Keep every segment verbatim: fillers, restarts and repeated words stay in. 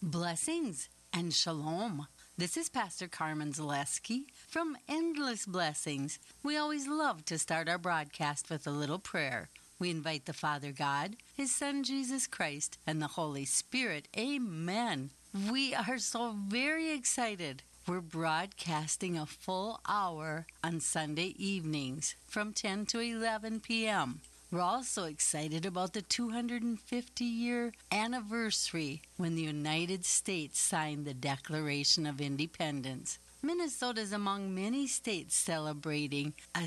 Blessings and shalom. This is Pastor Carmen Zaleski from Endless Blessings. We always love to start our broadcast with a little prayer. We invite the Father God, His Son Jesus Christ, and the Holy Spirit. Amen. We are so very excited. We're broadcasting a full hour on Sunday evenings from ten to eleven p.m. We're also excited about the two hundred fifty year anniversary when the United States signed the Declaration of Independence. Minnesota is among many states celebrating a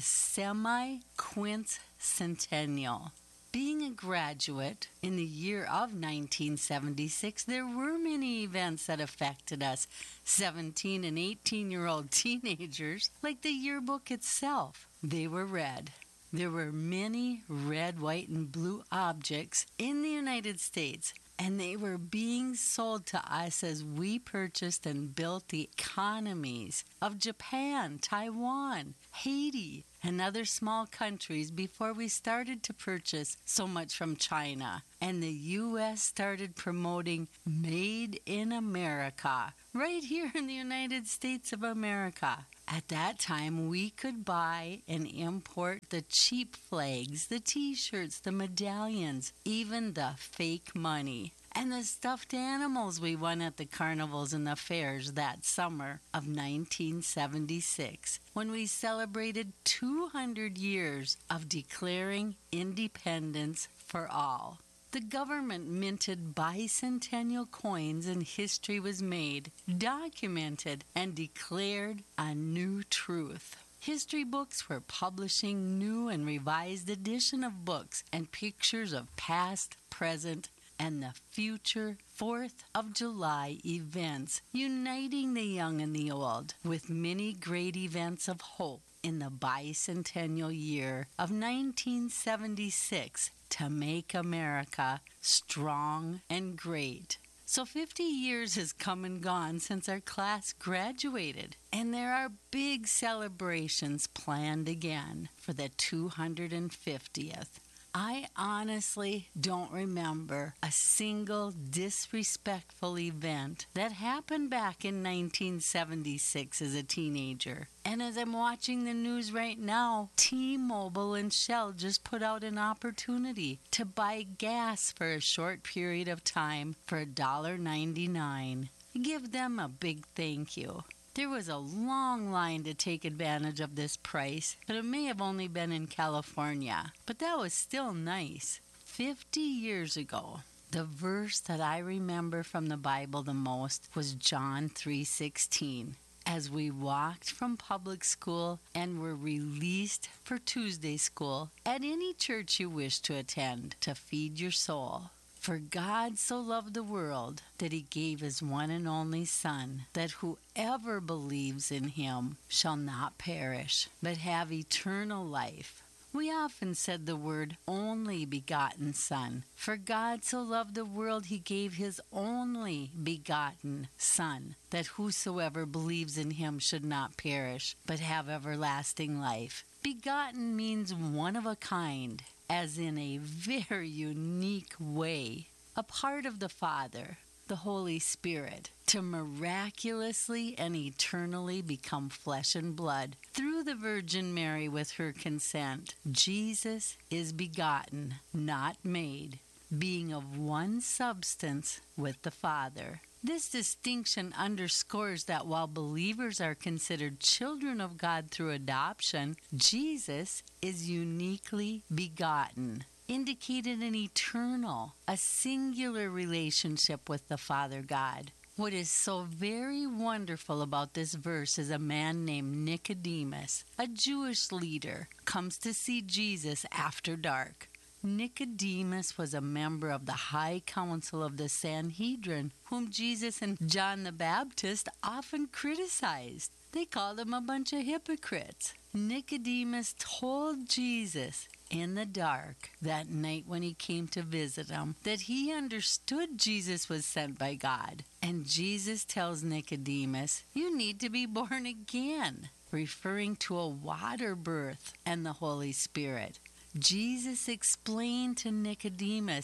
semi-quincentennial. Being a graduate in the year of nineteen seventy-six, there were many events that affected us seventeen and eighteen-year-old teenagers, like the yearbook itself. They were read. There were many red, white, and blue objects in the United States, and they were being sold to us as we purchased and built the economies of Japan, Taiwan, Haiti, and other small countries before we started to purchase so much from China. And the U S started promoting Made in America right here in the United States of America. At that time, we could buy and import the cheap flags, the t-shirts, the medallions, even the fake money, and the stuffed animals we won at the carnivals and the fairs that summer of nineteen seventy-six, when we celebrated two hundred years of declaring independence for all. The government minted bicentennial coins and history was made, documented, and declared a new truth. History books were publishing new and revised edition of books and pictures of past, present, and the future fourth of July events, uniting the young and the old with many great events of hope in the bicentennial year of nineteen seventy-six to make America strong and great. So fifty years has come and gone since our class graduated, and there are big celebrations planned again for the two hundred fiftieth. I honestly don't remember a single disrespectful event that happened back in nineteen seventy-six as a teenager. And as I'm watching the news right now, T-Mobile and Shell just put out an opportunity to buy gas for a short period of time for one dollar and ninety-nine cents. Give them a big thank you. There was a long line to take advantage of this price, but it may have only been in California. But that was still nice. Fifty years ago, the verse that I remember from the Bible the most was John three sixteen. As we walked from public school and were released for Tuesday school at any church you wish to attend to feed your soul. For God so loved the world that He gave His one and only Son, that whoever believes in Him shall not perish, but have eternal life. We often said the word only begotten Son. For God so loved the world, He gave His only begotten Son, that whosoever believes in Him should not perish, but have everlasting life. Begotten means one of a kind, as in a very unique way, a part of the Father, the Holy Spirit, to miraculously and eternally become flesh and blood through the Virgin Mary with her consent. Jesus is begotten, not made, being of one substance with the Father. This distinction underscores that while believers are considered children of God through adoption, Jesus is uniquely begotten, indicated an eternal, a singular relationship with the Father God. What is so very wonderful about this verse is a man named Nicodemus, a Jewish leader, comes to see Jesus after dark. Nicodemus was a member of the high council of the Sanhedrin, whom Jesus and John the Baptist often criticized. They called him a bunch of hypocrites. Nicodemus told Jesus in the dark that night when he came to visit him that he understood Jesus was sent by God. And Jesus tells Nicodemus, "You need to be born again," referring to a water birth and the Holy Spirit. Jesus explained to Nicodemus,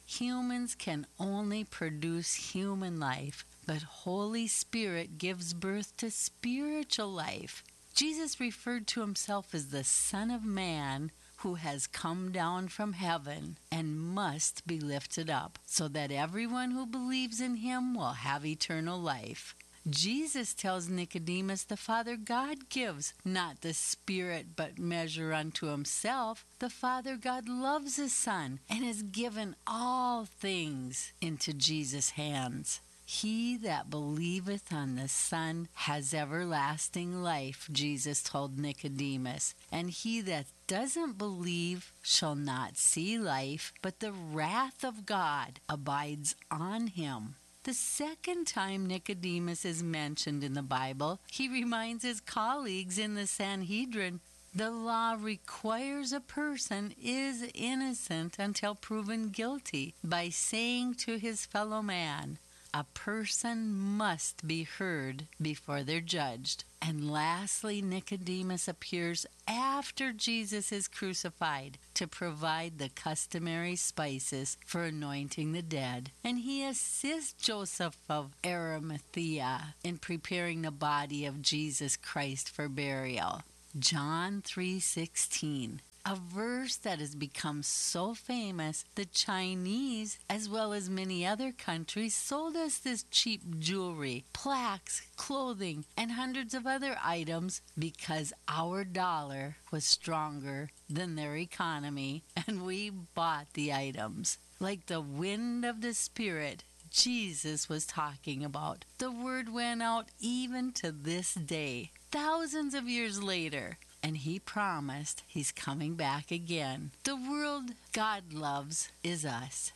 Humans can only produce human life, but Holy Spirit gives birth to spiritual life. Jesus referred to himself as the Son of Man who has come down from heaven and must be lifted up, so that everyone who believes in him will have eternal life. Jesus tells Nicodemus the Father God gives, not the Spirit, but measure unto himself. The Father God loves his Son and has given all things into Jesus' hands. He that believeth on the Son has everlasting life, Jesus told Nicodemus. And he that doesn't believe shall not see life, but the wrath of God abides on him. The second time Nicodemus is mentioned in the Bible, he reminds his colleagues in the Sanhedrin, the law requires a person is innocent until proven guilty by saying to his fellow man, a person must be heard before they're judged. And lastly, Nicodemus appears after Jesus is crucified to provide the customary spices for anointing the dead. And he assists Joseph of Arimathea in preparing the body of Jesus Christ for burial. John three sixteen. A verse that has become so famous, the Chinese, as well as many other countries, sold us this cheap jewelry, plaques, clothing, and hundreds of other items because our dollar was stronger than their economy, and we bought the items. Like the wind of the Spirit Jesus was talking about, the word went out even to this day, thousands of years later. And he promised he's coming back again. The world God loves is us.